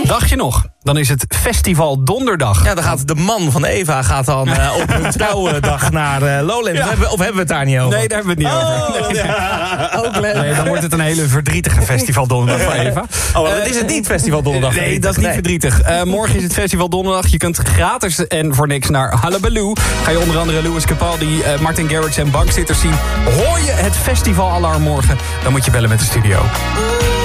Dacht je nog? Dan is het Festival Donderdag. Ja, dan gaat de man van Eva op hun trouwdag naar Lowlands. Ja. Of hebben we het daar niet over? Nee, daar hebben we het niet over. Nee. Ja. Ook leuk. Nee, dan wordt het een hele verdrietige Festival Donderdag voor Eva. Dat is het niet, Festival Donderdag. Nee, dat is niet verdrietig. Morgen is het Festival Donderdag. Je kunt gratis en voor niks naar Hullabaloo. Ga je onder andere Louis Capaldi, Martin Garrix en bankzitters zien. Hoor je het festivalalarm morgen? Dan moet je bellen met de studio.